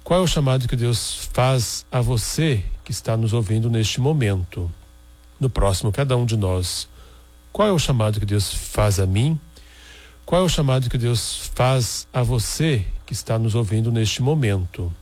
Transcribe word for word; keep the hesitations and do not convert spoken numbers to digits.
Qual é o chamado que Deus faz a você que está nos ouvindo neste momento? No próximo, cada um de nós. Qual é o chamado que Deus faz a mim? Qual é o chamado que Deus faz a você que está nos ouvindo neste momento?